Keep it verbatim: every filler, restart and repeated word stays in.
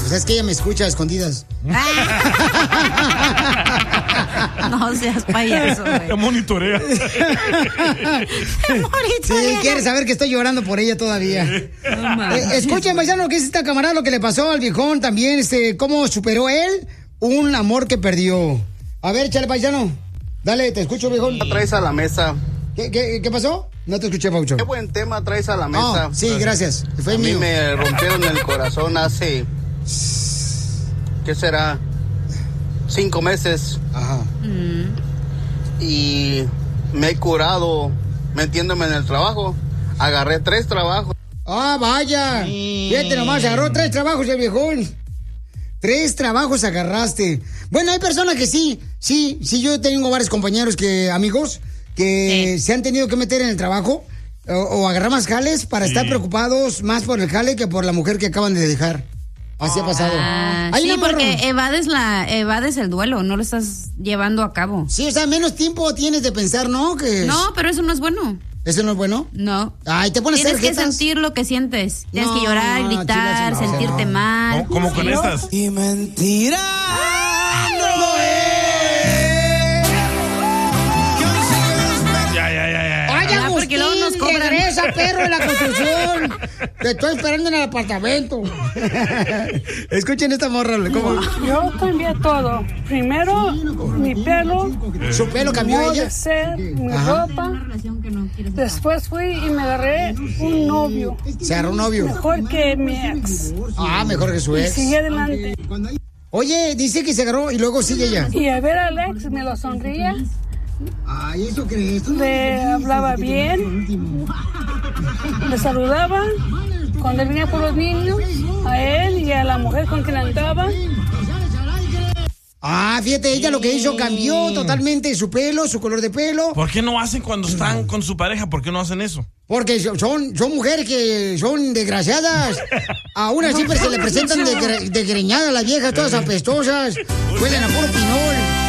Pues es que ella me escucha a escondidas. No seas payaso, güey. Te monitorea. Te monitorea. Sí, quiere saber que estoy llorando por ella todavía. No, eh, escuchen, paisano, que es esta camarada lo que le pasó al viejón también, este, cómo superó él un amor que perdió. A ver, échale, paisano. Dale, te escucho, viejón. ¿Qué traes a la mesa? ¿Qué, qué, qué pasó? No te escuché, Paucho. Qué buen tema traes a la mesa. Oh, sí, gracias. Fue a mío. mí me rompieron el corazón hace... ¿Qué será? Cinco meses. Ajá. Mm. Y me he curado metiéndome en el trabajo. Agarré tres trabajos. Ah, vaya. Fíjate nomás, agarró tres trabajos el viejón. Tres trabajos agarraste. Bueno, hay personas que sí, sí, sí, yo tengo varios compañeros que, amigos, que sí. se han tenido que meter en el trabajo o, o agarrar más jales para sí. estar preocupados más por el jale que por la mujer que acaban de dejar. Así ha pasado. Ah, sí, porque evades, la, evades el duelo, no lo estás llevando a cabo. Sí, o sea, menos tiempo tienes de pensar, ¿no? Que no, pero eso no es bueno. ¿Eso no es bueno? No. Ay, te pones Tienes que tarjetas. sentir lo que sientes. Tienes no, que llorar, gritar, no, sentirte no. mal. ¿Cómo, cómo con ¿Sí? estas? Y mentira. ¡No es! Ya, ya, ya, ya. ¡Ay, Ya, Agustín! porque luego nos cobran. ¡Regresa, perro de la construcción! Te estoy esperando en el apartamento. Escuchen esta morra. ¿Cómo? Yo cambié todo. Primero, mi pelo. ¿Su pelo cambió modo ella? de ser, mi Ajá. ropa. Después fui y me agarré un novio. ¿Se agarró un novio? Mejor que mi ex. Ah, mejor que su Y ex. sigue adelante. Oye, dice que se agarró y luego sigue ella. Y a ver al ex me lo sonría. Ay, ¿eso crees? Le hablaba bien. Le saludaba cuando él venía por los niños, a él y a la mujer con quien andaba. Ah, fíjate, ella lo que hizo cambió totalmente su pelo, su color de pelo. ¿Por qué no hacen cuando están con su pareja? ¿Por qué no hacen eso? Porque son, son mujeres que son desgraciadas. A una siempre se le presentan de, desgreñadas las viejas, todas apestosas. Huelen a puro pinol.